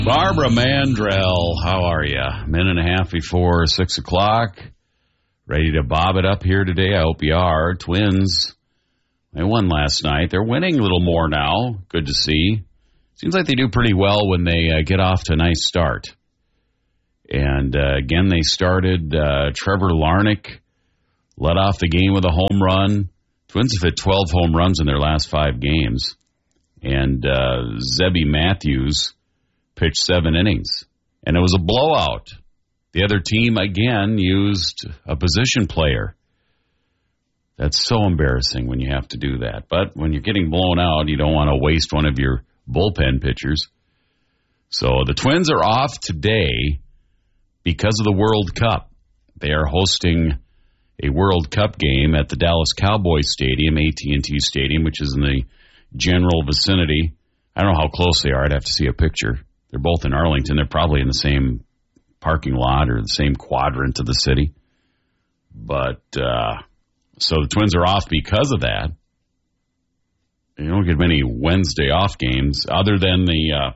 Barbara Mandrell, how are you? Minute and a half before 6 o'clock. Ready to bob it up here today? I hope you are. Twins, they won last night. They're winning a little more now. Good to see. Seems like they do pretty well when they get off to a nice start. And again, they started. Trevor Larnach led off the game with a home run. Twins have hit 12 home runs in their last 5 games. And Zebby Matthews pitched 7 innings, and it was a blowout. The other team, again, used a position player. That's so embarrassing when you have to do that. But when you're getting blown out, you don't want to waste one of your bullpen pitchers. So the Twins are off today because of the World Cup. They are hosting a World Cup game at the Dallas Cowboys Stadium, AT&T Stadium, which is in the general vicinity. I don't know how close they are. I'd have to see a picture. They're both in Arlington. They're probably in the same parking lot or the same quadrant of the city. But, so the Twins are off because of that. You don't get many Wednesday off games other than the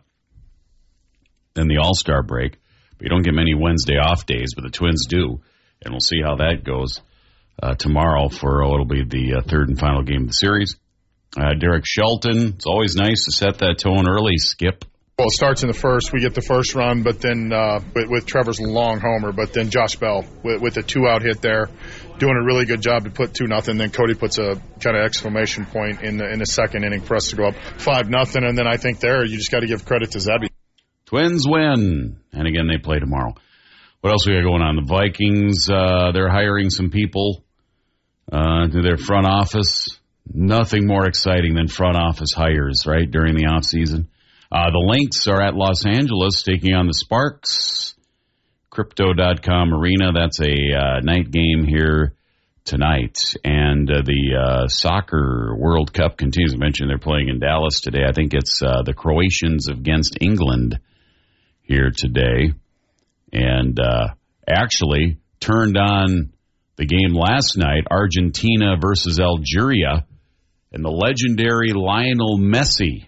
All-Star break. But you don't get many Wednesday off days, but the Twins do. And we'll see how that goes tomorrow for what'll be the third and final game of the series. Derek Shelton, it's always nice to set that tone early, Skip. Well, it starts in the first. We get the first run, but then with Trevor's long homer, but then Josh Bell with a 2-out hit there, doing a really good job to put 2-0. Then Cody puts a kind of exclamation point in the second inning for us to go up 5-0. And then I think there you just got to give credit to Zebby. Twins win, and again they play tomorrow. What else we got going on? The Vikings, they're hiring some people to their front office. Nothing more exciting than front office hires, right, during the off season. The Lynx are at Los Angeles taking on the Sparks. Crypto.com Arena, that's a night game here tonight. And the Soccer World Cup continues. I mentioned they're playing in Dallas today. I think it's the Croatians against England here today. And actually turned on the game last night, Argentina versus Algeria. And the legendary Lionel Messi,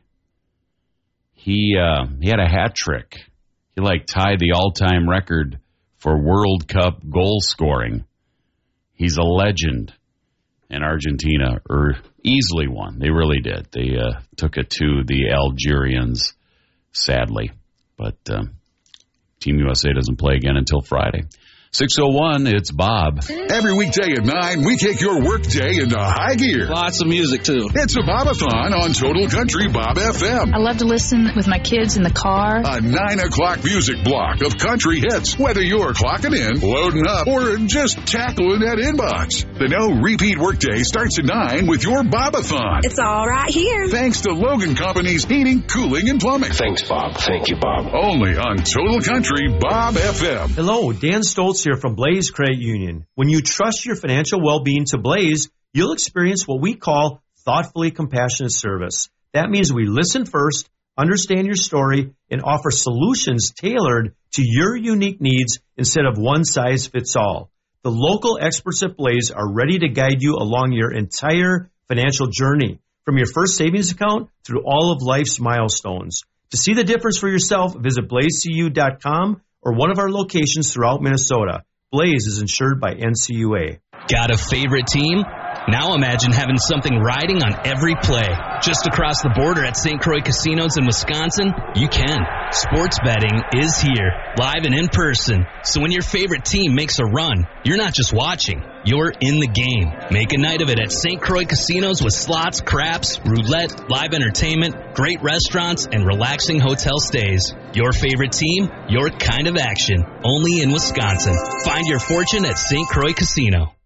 he had a hat trick. He tied the all-time record for World Cup goal scoring. He's a legend. And Argentina easily won. They really did. They took it to the Algerians, sadly. But Team USA doesn't play again until Friday. 6:01, it's Bob. Every weekday at 9, we take your workday into high gear. Lots of music, too. It's a Bob-a-thon on Total Country Bob FM. I love to listen with my kids in the car. A 9 o'clock music block of country hits, whether you're clocking in, loading up, or just tackling that inbox. The no-repeat workday starts at 9 with your Bob-a-thon. It's all right here. Thanks to Logan Company's Heating, Cooling, and Plumbing. Thanks, Bob. Thank you, Bob. Only on Total Country Bob FM. Hello, Dan Stoltz here from Blaze Credit Union. When you trust your financial well-being to Blaze, you'll experience what we call thoughtfully compassionate service. That means we listen first, understand your story, and offer solutions tailored to your unique needs instead of one size fits all. The local experts at Blaze are ready to guide you along your entire financial journey, from your first savings account through all of life's milestones. To see the difference for yourself, visit blazecu.com or one of our locations throughout Minnesota. Blaze is insured by NCUA. Got a favorite team? Now imagine having something riding on every play. Just across the border at St. Croix Casinos in Wisconsin, you can. Sports betting is here, live and in person. So when your favorite team makes a run, you're not just watching, you're in the game. Make a night of it at St. Croix Casinos with slots, craps, roulette, live entertainment, great restaurants, and relaxing hotel stays. Your favorite team, your kind of action. Only in Wisconsin. Find your fortune at St. Croix Casino.